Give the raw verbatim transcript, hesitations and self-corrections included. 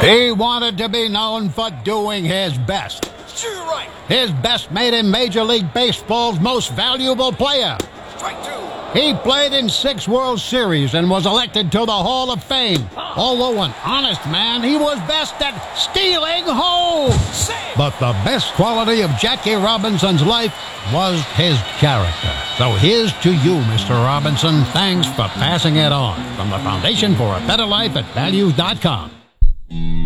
He wanted to be known for doing his best. Sure, you're right. His best made him Major League Baseball's most valuable player. Strike two. He played in six World Series and was elected to the Hall of Fame. Although an honest man, he was best at stealing home. Save. But the best quality of Jackie Robinson's life was his character. So here's to you, Mister Robinson. Thanks for passing it on. From the Foundation for a Better Life at values dot com.